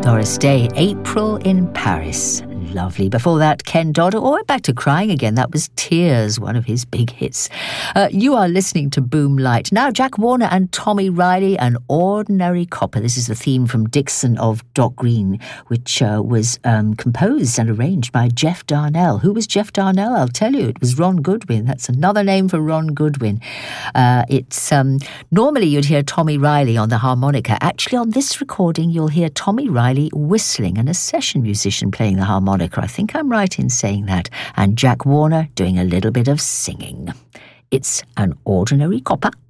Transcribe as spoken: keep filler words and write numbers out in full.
Doris Day, April in Paris. Lovely. Before that, Ken Dodd. Oh, back to crying again. That was Tears, one of his big hits. Uh, you are listening to Boom Light. Now, Jack Warner and Tommy Riley, An Ordinary Copper. This is the theme from Dixon of Dock Green, which uh, was um, composed and arranged by Jeff Darnell. Who was Jeff Darnell? I'll tell you, it was Ron Goodwin. That's another name for Ron Goodwin. Uh, it's um, normally you'd hear Tommy Riley on the harmonica. Actually, on this recording, you'll hear Tommy Riley whistling and a session musician playing the harmonica. I think I'm right in saying that. And Jack Warner doing a little bit of singing. It's An Ordinary Copper.